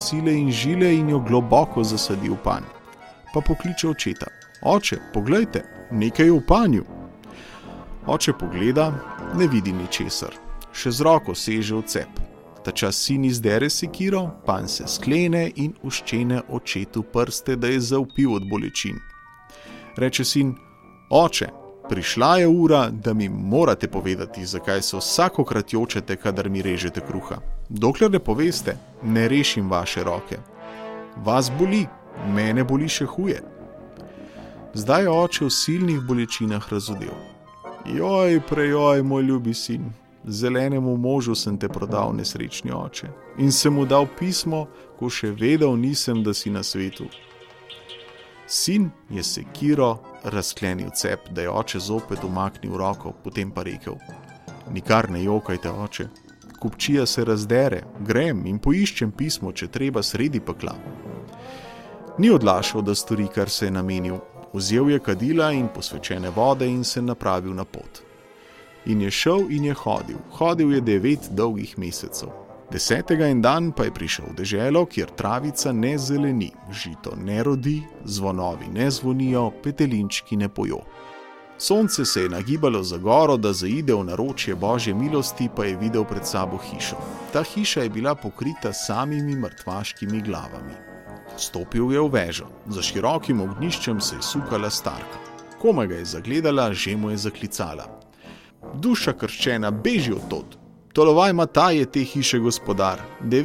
sile in žile in jo globoko zasadi v panj. Pa pokliče očeta. Oče, poglejte, nekaj je v panju. Oče pogleda, ne vidi ničesar. Še z roko seže v cep. Tačas sin izdere sekiro, panj se sklene in uščene očetu prste, da je zavpil od bolečin. Reče sin: Oče, prišla je ura, da mi morate povedati, zakaj se vsakokrat jočete, kadar mi režete kruha. Dokler ne poveste, ne rešim vaše roke. Vas boli, mene boli še huje. Zdaj je oče v silnih bolečinah razodel. Joj, prejoj, moj ljubi sin, zelenemu možu sem te prodal, nesrečni oče, in sem mu dal pismo, ko še vedel nisem, da si na svetu. Sin je sekiro razklenil cep, da je oče zopet umaknil roko, potem pa rekel: Nikar ne jokajte, oče, kupčija se razdere, grem in poiščem pismo, če treba sredi pekla. Ni odlašal, da stori, kar se je namenil. Vzel je kadila in posvečene vode in se napravil na pot. In je šel in je hodil. Hodil je 9 dolgih mesecev. 10. en dan pa je prišel v deželo, kjer travica ne zeleni, žito ne rodi, zvonovi ne zvonijo, petelinčki ne pojo. Sonce se je nagibalo za goro, da zaide v naročje Božje milosti, pa je videl pred sabo hišo. Ta hiša je bila pokrita samimi mrtvaškimi glavami. Stopil je v vežo. Za širokim ognjiščem se je sukala starka. Komaj ga je zagledala, že mu je zaklicala: Duša krščena, beži od tod! Tolovaj Mataj je te hiše gospodar.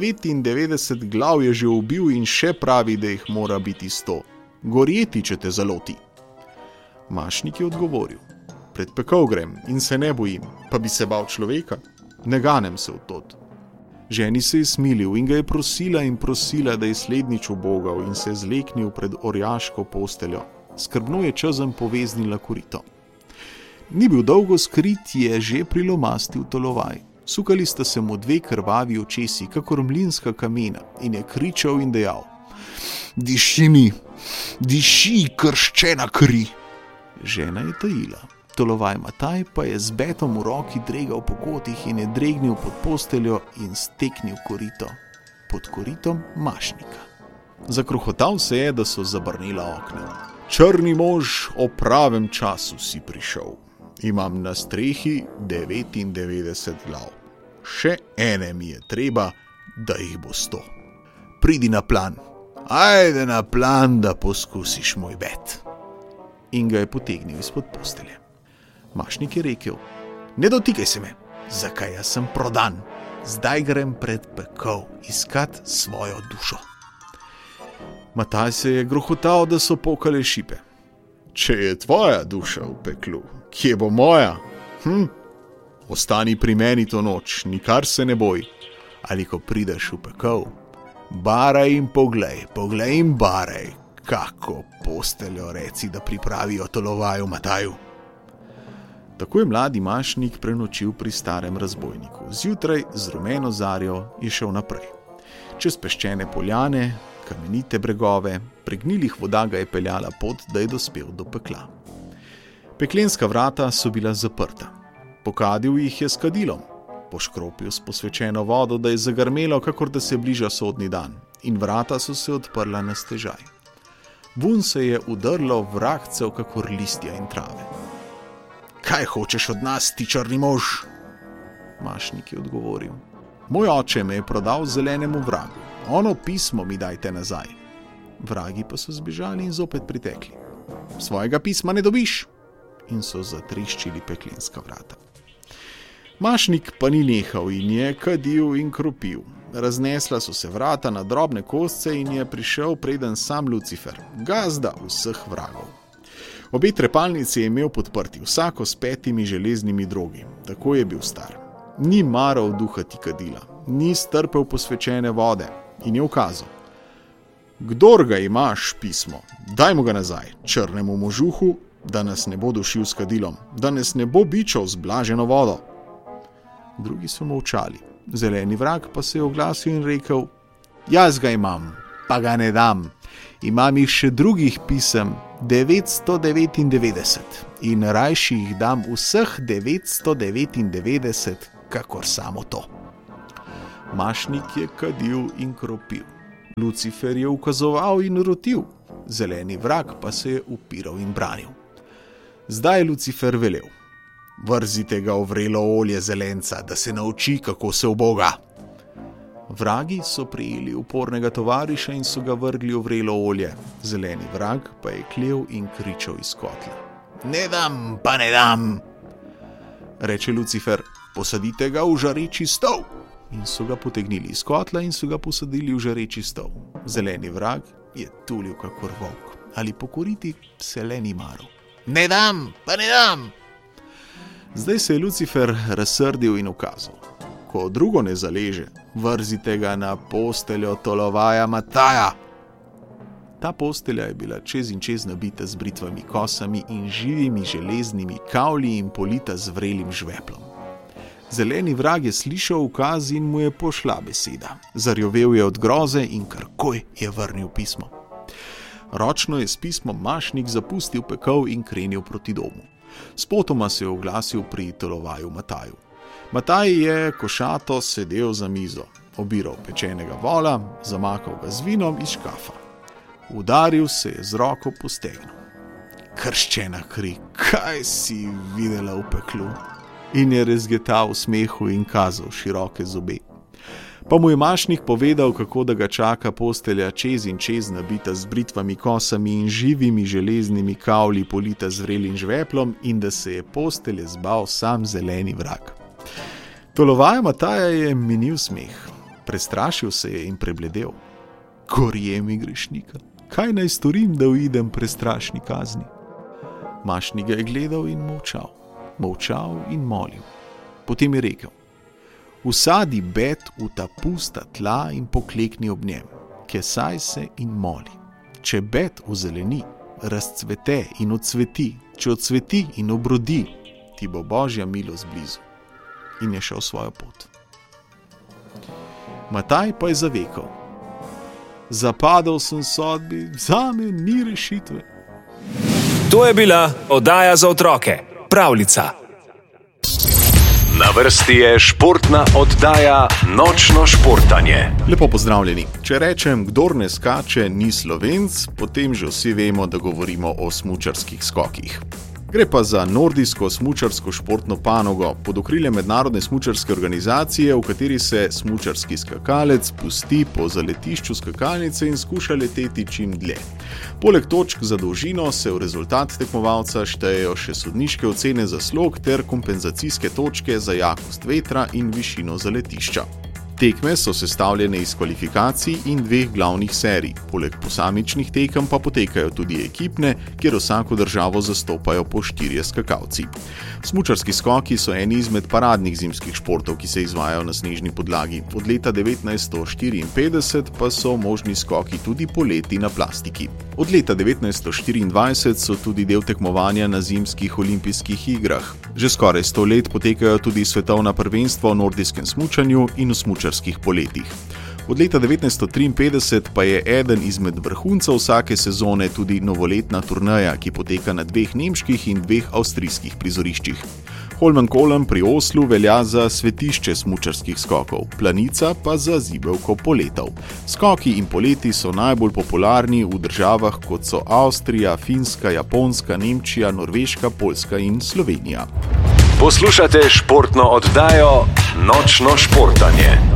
99 glav je že ubil in še pravi, da jih mora biti 100. Gorjeti, če te zaloti. Mašnik je odgovoril: Pred pekel grem in se ne bojim, pa bi se bal človeka. Ne ganem se od tod. Ženi se je smilil in ga je prosila, da je slednjič ubogal, in se je zleknil pred orjaško posteljo. Skrbno je čezenj poveznila korito. Ni bil dolgo skrit, je že prilomastil tolovaj. Sukali sta se mu 2 krvavi očesi, kakor mlinska kamena, in je kričal in dejal: Diši mi, diši, krščena kri! Žena je tajila. Tolovaj Mataj pa je z betom v roki dregal po kotih in je dregnil pod posteljo in steknil korito. Pod koritom mašnika. Zakrohotal se je, da so zabrnela okna. Črni mož, o pravem času si prišel. Imam na strehi 99 glav. Še ene mi je treba, da jih bo 100. Pridi na plan. Ajde na plan, da poskusiš moj bet. In ga je potegnil izpod postelje. Mašnik je rekel: Ne dotikaj se me, zakaj jaz sem prodan. Zdaj grem pred pekel iskat svojo dušo. Mataj se je grohotal, da so pokale šipe. Če je tvoja duša v peklu, kje bo moja? Ostani pri meni to noč, nikar se ne boj. Ali ko prideš v pekel, baraj in poglej in baraj, kako posteljo reci, da pripravijo tolovaju Mataju. Tako je mladi mašnik prenočil pri starem razbojniku. Zjutraj z rumeno zarjo je šel naprej. Čez peščene poljane, kamenite bregove, pregnilih voda ga je peljala pot, da je dospel do pekla. Peklenska vrata so bila zaprta. Pokadil jih je s kadilom. Poškropil s posvečeno vodo, da je zagrmelo, kakor da se bliža sodni dan, in vrata so se odprla na stežaj. Vun se je udrlo vragcev, kakor listja in trave. Kaj hočeš od nas, ti črni mož? Mašnik je odgovoril: Moj oče me je prodal zelenemu vragu. Ono pismo mi dajte nazaj. Vragi pa so zbežali in zopet pritekli. Svojega pisma ne dobiš. In so zatreščili peklenska vrata. Mašnik pa ni nehal in je kadil in kropil. Raznesla so se vrata na drobne kosce in je prišel preden sam Lucifer, gazda vseh vragov. Obe trepalnici je imel podprti, vsako s 5 železnimi drogi. Tako je bil star. Ni maral duhati kadila, ni strpel posvečene vode in je ukazal: Kdor ga imaš pismo, daj mu ga nazaj, črnemu možuhu, da nas ne bo dušil s kadilom, da nas ne bo bičal z blaženo vodo. Drugi so molčali. Zeleni vrag pa se je oglasil in rekel: Jaz ga imam, pa ga ne dam. Imam jih še drugih pisem, 999, in rajši jih dam vseh 999, kakor samo to. Mašnik je kadil in kropil. Lucifer je ukazoval in rotil, zeleni vrag pa se je upiral in branil. Zdaj je Lucifer velel: vrzite ga v vrelo olje zelenca, da se nauči, kako se uboga. Vragi so prijeli upornega tovariša in so ga vrgli v vrelo olje, zeleni vrag pa je klel in kričal iz kotla: ne dam, pa ne dam! Reče Lucifer: posadite ga v žareči stol. In so ga potegnili iz kotla in so ga posadili v žareči stol. Zeleni vrag je tulil kakor volk, ali pokoriti se le ni maral. Ne dam, pa ne dam! Zdaj se je Lucifer razsrdil in ukazal: ko drugo ne zaleže, vrzite ga na posteljo tolovaja Mataja. Ta postelja je bila čez in čez nabita z britvami kosami in živimi železnimi kavlji in polita z vrelim žveplom. Zeleni vrag je slišal ukaz in mu je pošla beseda. Zarjovel je od groze in karkoj je vrnil pismo. Ročno je s pismom mašnik zapustil pekel in krenil proti domu. Spotoma se je oglasil pri tolovaju Mataju. Mataj je košato sedel za mizo, obiral pečenega vola, zamakal ga z vinom iz škafa. Udaril se je z roko po stegnu. Krščena kri, kaj si videla v peklu? In je rezgetal v smehu in kazal široke zobe. Pa mu je mašnik povedal, kako da ga čaka postelja čez in čez nabita z britvami kosami in živimi železnimi kavlji polita z vrelim žveplom in da se je postelje zbal sam zeleni vrag. Tolovaja Mataja je minil smeh, prestrašil se je in prebledel. Gorje mi grešnika, kaj naj storim, da uidem prestrašni kazni? Mašnik ga je gledal in molčal in molil. Potem je rekel: usadi bet v ta pusta tla in poklekni ob njem, kesaj se in moli. Če bet ozeleni, razcvete in odsveti, če odsveti in obrodi, ti bo Božja milost blizu. In je šel svojo pot. Mataj pa je zavekal: zapadal sem sodbi, zame ni rešitve. To je bila oddaja za otroke, Pravljica. Na vrsti je športna oddaja Nočno športanje. Lepo pozdravljeni. Če rečem, kdor ne skače, ni Slovenc, potem že vsi vemo, da govorimo o smučarskih skokih. Gre pa za nordijsko smučarsko športno panogo pod okriljem mednarodne smučarske organizacije, v kateri se smučarski skakalec pusti po zaletišču skakalnice in skuša leteti čim dlje. Poleg točk za dolžino se v rezultat tekmovalca štejejo še sodniške ocene za slog ter kompenzacijske točke za jakost vetra in višino zaletišča. Tekme so sestavljene iz kvalifikacij in 2 glavnih serij. Poleg posamičnih tekem pa potekajo tudi ekipne, kjer vsako državo zastopajo po 4 skakalci. Smučarski skoki so eni izmed paradnih zimskih športov, ki se izvajajo na snežni podlagi. Od leta 1954 pa so možni skoki tudi poleti na plastiki. Od leta 1924 so tudi del tekmovanja na zimskih olimpijskih igrah. Že skoraj 100 let potekajo tudi svetovna prvenstva v nordijskem smučanju in v smučarskih poletih. Od leta 1953 pa je eden izmed vrhuncev vsake sezone tudi novoletna turneja, ki poteka na 2 nemških in 2 avstrijskih prizoriščih. Holmenkollen pri Oslu velja za svetišče smučarskih skokov, Planica pa za zibelko poletov. Skoki in poleti so najbolj popularni v državah, kot so Avstrija, Finska, Japonska, Nemčija, Norveška, Poljska in Slovenija. Poslušate športno oddajo Nočno športanje.